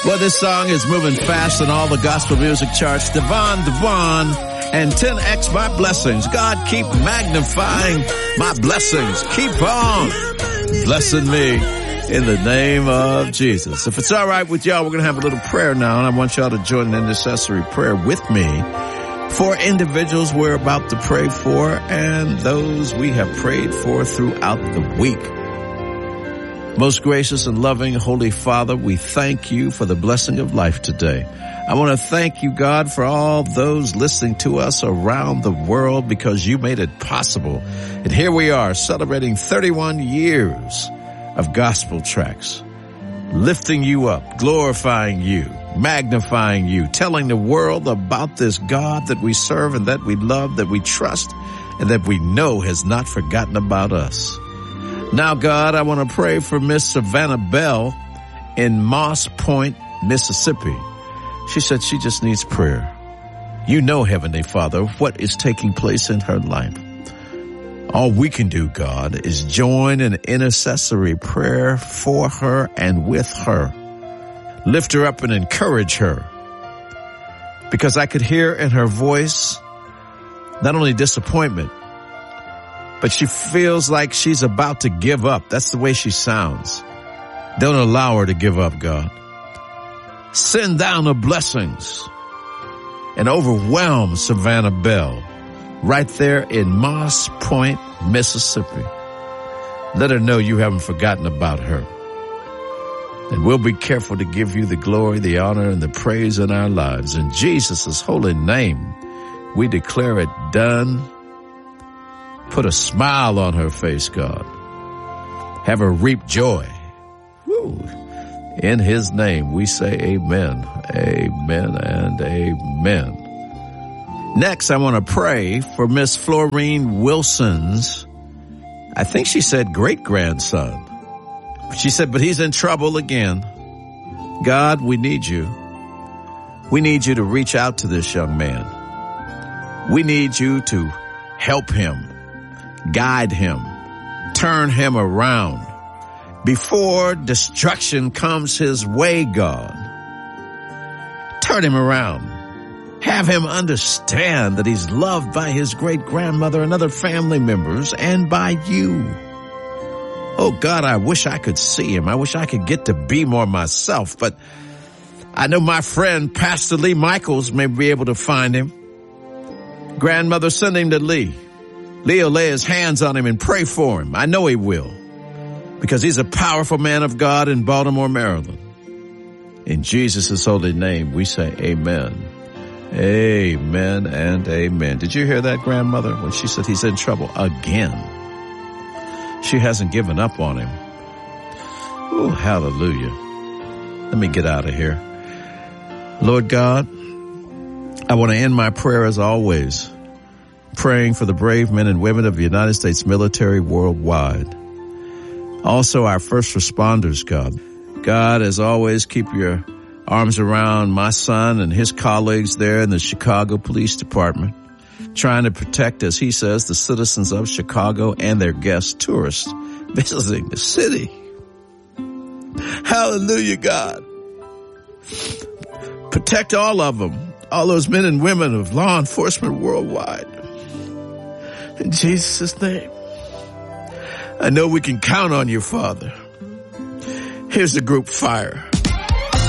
Well, this song is moving fast in all the gospel music charts. Devon and 10X, my blessings. God, keep magnifying my blessings. Keep on blessing me in the name of Jesus. If it's all right with y'all, we're going to have a little prayer now, and I want y'all to join an intercessory prayer with me for individuals we're about to pray for and those we have prayed for throughout the week. Most gracious and loving Holy Father, we thank you for the blessing of life today. I want to thank you, God, for all those listening to us around the world because you made it possible. And here we are celebrating 31 years of gospel tracks, lifting you up, glorifying you, magnifying you, telling the world about this God that we serve and that we love, that we trust, and that we know has not forgotten about us. Now, God, I want to pray for Miss Savannah Bell in Moss Point, Mississippi. She said she just needs prayer. You know, Heavenly Father, what is taking place in her life. All we can do, God, is join in intercessory prayer for her and with her. Lift her up and encourage her. Because I could hear in her voice not only disappointment, but she feels like she's about to give up. That's the way she sounds. Don't allow her to give up, God. Send down the blessings and overwhelm Savannah Bell right there in Moss Point, Mississippi. Let her know you haven't forgotten about her. And we'll be careful to give you the glory, the honor, and the praise in our lives. In Jesus' holy name, we declare it done. Put a smile on her face, God. Have her reap joy. Woo. In his name, we say amen, amen, and amen. Next, I want to pray for Miss Florine Wilson's, I think she said great-grandson. She said, but he's in trouble again. God, we need you. We need you to reach out to this young man. We need you to help him. Guide him, turn him around before destruction comes his way, God. Turn him around. Have him understand that he's loved by his great-grandmother and other family members and by you. Oh, God, I wish I could see him. I wish I could get to be more myself, but I know my friend, Pastor Lee Michaels, may be able to find him. Grandmother, send him to Lee. Lee will lay his hands on him and pray for him. I know he will, because he's a powerful man of God in Baltimore, Maryland. In Jesus' holy name, we say amen. Amen and amen. Did you hear that, grandmother, when she said he's in trouble again? She hasn't given up on him. Oh, hallelujah. Let me get out of here. Lord God, I want to end my prayer as always, praying for the brave men and women of the United States military worldwide. Also our first responders, God. God, as always, keep your arms around my son and his colleagues there in the Chicago Police Department, trying to protect, as he says, the citizens of Chicago and their guest tourists visiting the city. Hallelujah, God. Protect all of them, all those men and women of law enforcement worldwide. In Jesus' name, I know we can count on you, Father. Here's the group Fire.